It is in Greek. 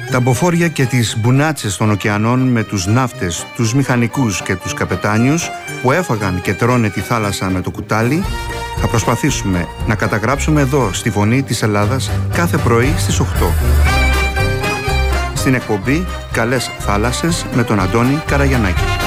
Τα μποφόρια και τις μπουνάτσες των ωκεανών με τους ναύτες, τους μηχανικούς και τους καπετάνιους που έφαγαν και τρώνε τη θάλασσα με το κουτάλι, θα προσπαθήσουμε να καταγράψουμε εδώ στη Φωνή της Ελλάδας κάθε πρωί στις 8. Στην εκπομπή «Καλές θάλασσες» με τον Αντώνη Καραγιαννάκη.